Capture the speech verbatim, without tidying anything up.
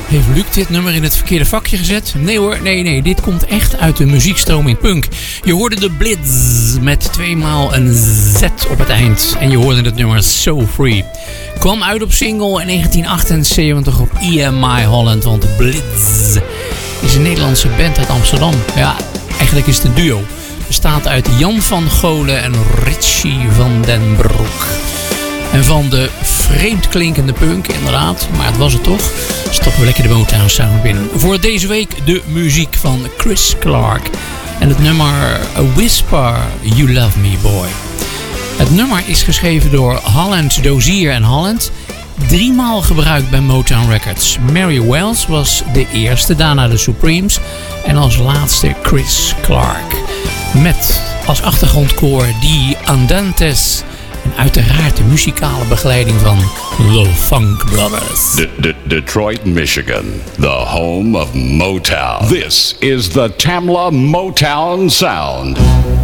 Heeft Luc dit nummer in het verkeerde vakje gezet? Nee hoor, nee, nee. Dit komt echt uit de muziekstroming punk. Je hoorde de Blitz met tweemaal een Z op het eind. En je hoorde het nummer So Free. Kwam uit op single in negentien achtenzeventig op E M I Holland. Want Blitz is een Nederlandse band uit Amsterdam. Ja, eigenlijk is het een duo. Bestaat uit Jan van Golen en Richie van den Broek. En van de vreemd klinkende punk, inderdaad. Maar het was het toch. Dus toch weer lekker de Motown sound binnen. Voor deze week de muziek van Chris Clark. En het nummer A Whisper, You Love Me Boy. Het nummer is geschreven door Holland, Dozier en Holland. Driemaal gebruikt bij Motown Records. Mary Wells was de eerste, daarna de Supremes. En als laatste Chris Clark. Met als achtergrondkoor die Andantes. En uiteraard de muzikale begeleiding van The Funk Brothers. De- de- Detroit, Michigan, the home of Motown. This is the Tamla Motown Sound.